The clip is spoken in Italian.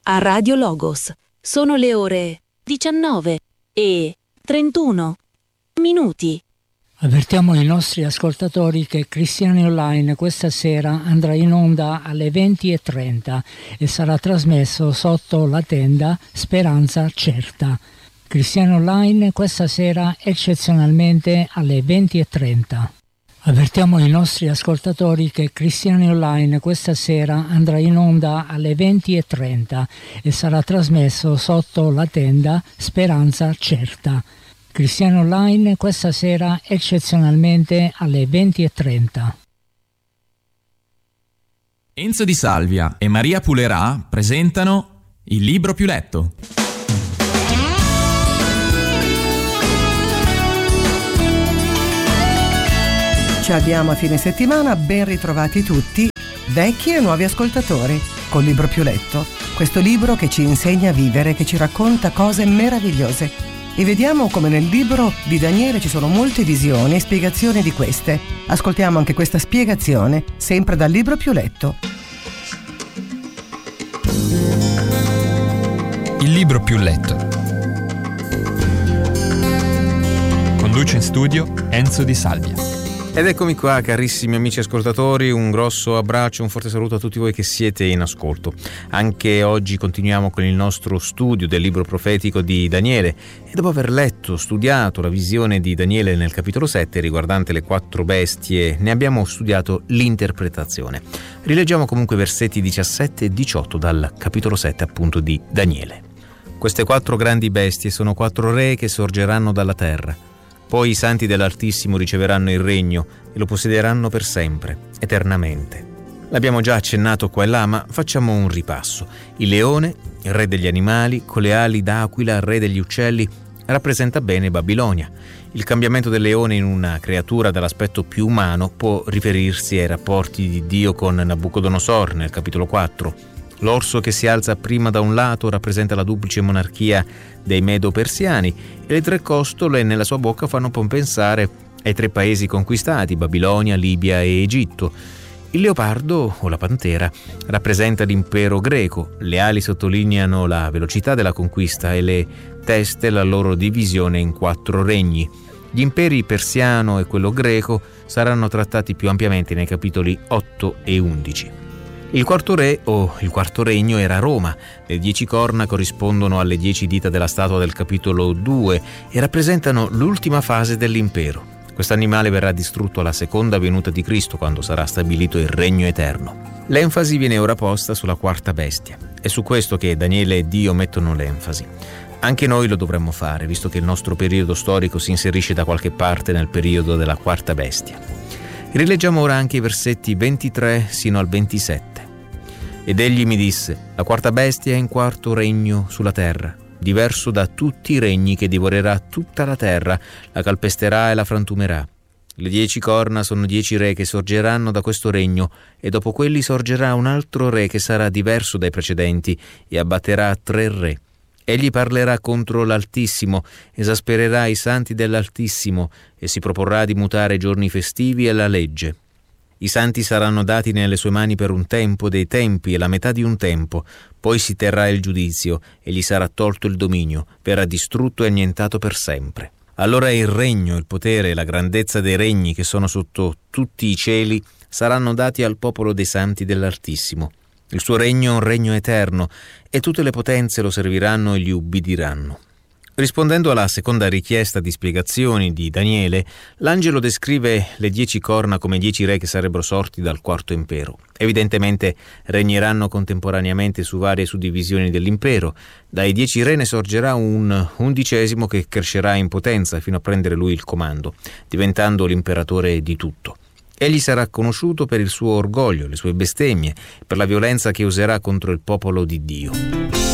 a Radio Logos. Sono le ore 19:31. Avvertiamo i nostri ascoltatori che Cristiani Online questa sera andrà in onda alle 20:30 e sarà trasmesso sotto la tenda Speranza Certa. Cristiani Online questa sera eccezionalmente alle 20:30. Avvertiamo i nostri ascoltatori che Cristiani Online questa sera andrà in onda alle 20:30 e sarà trasmesso sotto la tenda Speranza Certa. Cristiani Online questa sera eccezionalmente alle 20:30. Enzo Di Salvia e Maria Pulerà presentano Il libro più letto. Ci abbiamo a fine settimana, ben ritrovati tutti, vecchi e nuovi ascoltatori, col libro più letto. Questo libro che ci insegna a vivere, che ci racconta cose meravigliose. E vediamo come nel libro di Daniele ci sono molte visioni e spiegazioni di queste. Ascoltiamo anche questa spiegazione, sempre dal libro più letto. Il libro più letto. Conduce in studio Enzo Di Salvia. Ed eccomi qua, carissimi amici ascoltatori, un grosso abbraccio, un forte saluto a tutti voi che siete in ascolto. Anche oggi continuiamo con il nostro studio del libro profetico di Daniele e dopo aver letto, studiato la visione di Daniele nel capitolo 7 riguardante le 4 bestie, ne abbiamo studiato l'interpretazione. Rileggiamo comunque versetti 17 e 18 dal capitolo 7 appunto di Daniele. Queste 4 grandi bestie sono 4 re che sorgeranno dalla terra. Poi i santi dell'Altissimo riceveranno il regno e lo possederanno per sempre, eternamente. L'abbiamo già accennato qua e là, ma facciamo un ripasso. Il leone, il re degli animali, con le ali d'aquila, il re degli uccelli, rappresenta bene Babilonia. Il cambiamento del leone in una creatura dall'aspetto più umano può riferirsi ai rapporti di Dio con Nabucodonosor nel capitolo 4. L'orso che si alza prima da un lato rappresenta la duplice monarchia dei Medo-Persiani e le 3 costole nella sua bocca fanno pensare ai 3 paesi conquistati, Babilonia, Libia e Egitto. Il leopardo, o la pantera, rappresenta l'impero greco, le ali sottolineano la velocità della conquista e le teste la loro divisione in 4 regni. Gli imperi persiano e quello greco saranno trattati più ampiamente nei capitoli 8 e 11. Il quarto re, o il quarto regno, era Roma. Le 10 corna corrispondono alle 10 dita della statua del capitolo 2 e rappresentano l'ultima fase dell'impero. Quest'animale verrà distrutto alla seconda venuta di Cristo, quando sarà stabilito il regno eterno. L'enfasi viene ora posta sulla quarta bestia. È su questo che Daniele e Dio mettono l'enfasi. Anche noi lo dovremmo fare, visto che il nostro periodo storico si inserisce da qualche parte nel periodo della quarta bestia. Rileggiamo ora anche i versetti 23 sino al 27. Ed egli mi disse: la quarta bestia è in quarto regno sulla terra, diverso da tutti i regni, che divorerà tutta la terra, la calpesterà e la frantumerà. Le 10 corna sono 10 re che sorgeranno da questo regno, e dopo quelli sorgerà un altro re che sarà diverso dai precedenti e abbatterà 3 re. Egli parlerà contro l'Altissimo, esaspererà i santi dell'Altissimo e si proporrà di mutare i giorni festivi e la legge. I santi saranno dati nelle sue mani per un tempo dei tempi e la metà di un tempo, poi si terrà il giudizio e gli sarà tolto il dominio, verrà distrutto e annientato per sempre. Allora il regno, il potere e la grandezza dei regni che sono sotto tutti i cieli saranno dati al popolo dei santi dell'Altissimo. Il suo regno è un regno eterno e tutte le potenze lo serviranno e gli ubbidiranno. Rispondendo alla seconda richiesta di spiegazioni di Daniele, l'angelo descrive le 10 corna come 10 re che sarebbero sorti dal quarto impero. Evidentemente regneranno contemporaneamente su varie suddivisioni dell'impero. Dai 10 re ne sorgerà un 11° che crescerà in potenza fino a prendere lui il comando, diventando l'imperatore di tutto. Egli sarà conosciuto per il suo orgoglio, le sue bestemmie, per la violenza che userà contro il popolo di Dio.